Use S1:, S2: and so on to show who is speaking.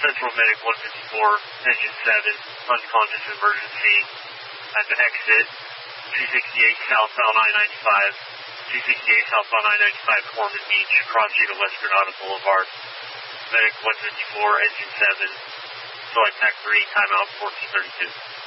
S1: Central Medic 154, Engine 7, unconscious emergency at the exit, 268 southbound I-95, 268 southbound I-95 Corman Beach, cross street of West Granada Boulevard. Medic 154, Engine 7, Select TAC 3, timeout 1432.